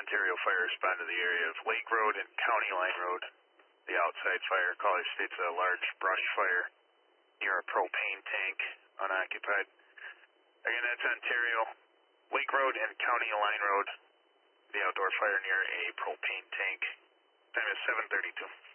Ontario Fire respond to the area of Lake Road and County Line Road. The outside fire, caller states a large brush fire near a propane tank, unoccupied. Again, that's Ontario, Lake Road and County Line Road. The outdoor fire near a propane tank. Time is 7:32.